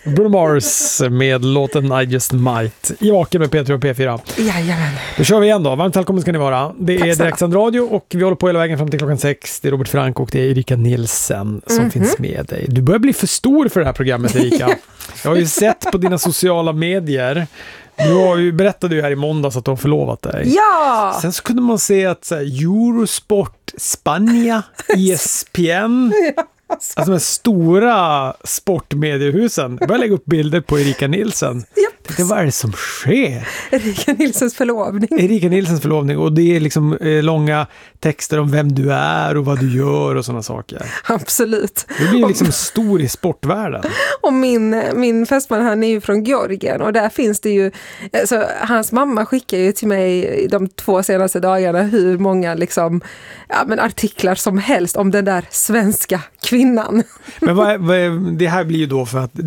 Bruno Mars med låten I Just Might i Vaken med P3 och P4. Jajamän. Då kör vi igen då. Varmt välkommen ska ni vara. Det Tack är så. Direktsänd radio och vi håller på hela vägen fram till klockan 6. Det är Robert Frank och det är Erika Nilsen som finns med dig. Du börjar bli för stor för det här programmet, Erika. Jag har ju sett på dina sociala medier. Du har ju berättade ju här i måndags att du har förlovat dig. Ja! Sen så kunde man se att så här, Eurosport, Spania, ESPN, alltså de här stora sportmediehusen börjar lägga upp bilder på Erika Nilsen. Det vad är det som sker? Erika Nilsens förlovning. Erika Nilsens förlovning, och det är liksom långa texter om vem du är och vad du gör och sådana saker. Absolut. Du blir liksom stor i sportvärlden. Och min fästman, han är ju från Georgien och där finns det ju, alltså, hans mamma skickar ju till mig de 2 senaste dagarna hur många liksom, artiklar som helst om den där svenska kvinnan. Men det här blir ju då för att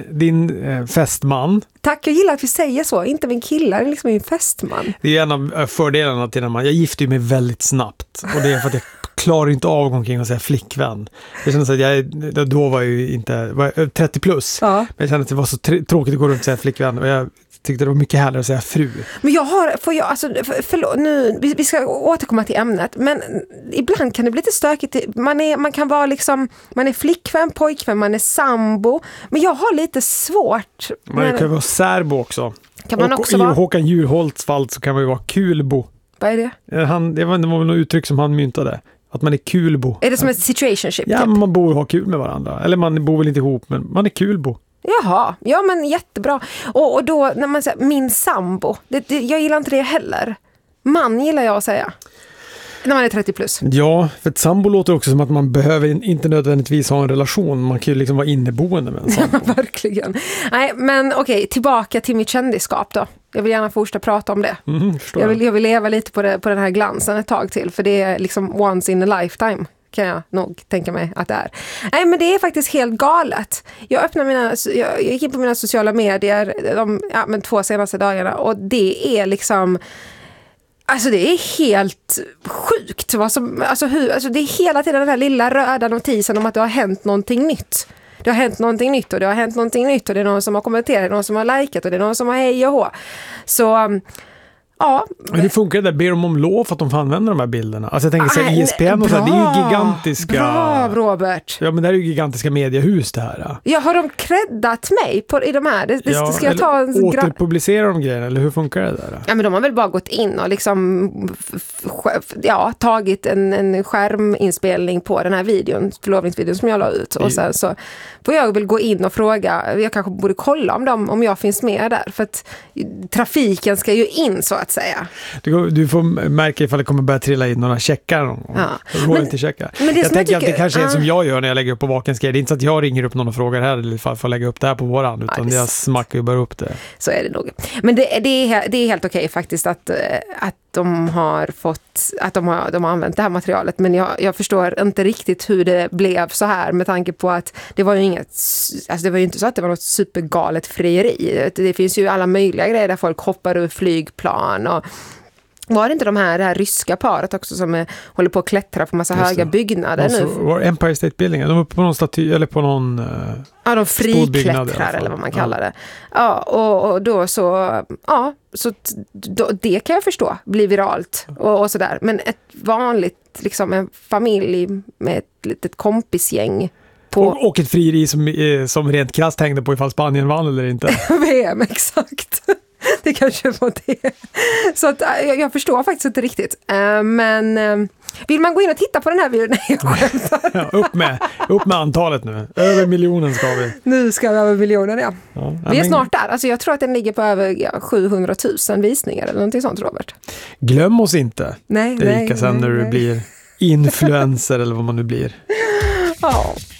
din fästman. Tack, jag gillar att vi säger så. Inte min killar, liksom min fästman. Det är en av fördelarna till när jag gifte mig väldigt snabbt. Och det är för att jag klarar inte av omkring att säga flickvän. Jag kände att då var jag ju inte 30 plus. Ja. Men jag kände att det var så tråkigt att gå runt och säga flickvän. Och jag tyckte det var mycket härligare att säga fru. Men förlåt, nu, vi ska återkomma till ämnet, men ibland kan det bli lite stökigt. Man kan vara liksom, man är flickvän, pojkvän, man är sambo, men jag har lite svårt. Man kan vara särbo också. Kan man och också i vara? Håkan Juholts fall så kan man ju vara kulbo. Vad är det? Det var väl något uttryck som han myntade. Att man är kulbo. Är det som ett situationship? Ja, typ? man bor och har kul med varandra. Eller man bor väl inte ihop, men man är kulbo. Jaha, ja men jättebra. Och då när man säger min sambo, jag gillar inte det heller. Man gillar jag att säga. När man är 30 plus. Ja, för ett sambo låter också som att man behöver inte nödvändigtvis ha en relation. Man kan ju liksom vara inneboende med en sambo. Ja, verkligen. Nej, men okej, tillbaka till mitt kändisskap då. Jag vill gärna fortsätta prata om det. Jag vill leva lite på den här glansen ett tag till. För det är liksom once in a lifetime. Kan jag nog tänka mig att det är. Nej, men det är faktiskt helt galet. Jag gick in på mina sociala medier de 2 senaste dagarna och det är liksom, alltså det är helt sjukt det är hela tiden den här lilla röda notisen om att det har hänt någonting nytt. Det har hänt någonting nytt och det har hänt någonting nytt och det är någon som har kommenterat, det är någon som har likat och det är någon som har hej och hå. Så ja. Men hur funkar det? Ber de om lov för att de får använda de här bilderna? Alltså jag tänker så här, ESPN och så här, det är ju gigantiska. Bra, Robert. Ja, men det här är ju gigantiska mediehus det här. Ja, har de creddat mig i de här? Ska jag ta en återpublicera de grejerna, eller hur funkar det där? Ja, men de har väl bara gått in och liksom tagit en skärminspelning på den här förlovningsvideon som jag la ut. Och sen så får jag väl gå in och fråga, jag kanske borde kolla om jag finns med där. För att trafiken ska ju in så att säga. Du får märka ifall det kommer börja trilla in några checkar. Jag tänker att det kanske är som jag gör när jag lägger upp på Vakens grej. Det är inte så att jag ringer upp någon och frågar här eller för att lägga upp det här på våran, utan jag smackar ju bara upp det. Så är det nog. Men det är helt okej faktiskt att de har använt det här materialet, men jag förstår inte riktigt hur det blev så här med tanke på att det var ju inte så att det var något supergalet frieri. Det finns ju alla möjliga grejer där folk hoppar ur flygplan och var det inte det här ryska paret också som håller på att klättra på massa höga byggnader nu? Var Empire State Building, de är uppe på någon staty eller på någon de friklättrar eller vad man kallar det. Ja, och då så det kan jag förstå blir viralt och sådär. Men ett vanligt liksom en familj med ett litet kompisgäng och ett frieri som rent krasst hängde på ifall Spanien vann eller inte. VM, exakt. Det kanske var det. Så att, jag förstår faktiskt inte riktigt. Men vill man gå in och titta på den här videon? Nej, jag skämtar. Upp med antalet nu. Över 1 miljonen ska vi. Nu ska vi över 1 miljonen, ja. Vi är snart där. Alltså, jag tror att den ligger på över 700 000 visningar eller någonting sånt, Robert. Glöm oss inte. Nej. Sen när du blir influencer eller vad man nu blir. Ja.